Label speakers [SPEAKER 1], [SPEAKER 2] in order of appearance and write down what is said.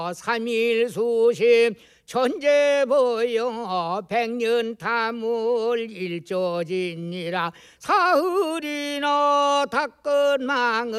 [SPEAKER 1] 삼일수심 천재보여 백년 탐을 일조지니라 사흘이나 닦은 망을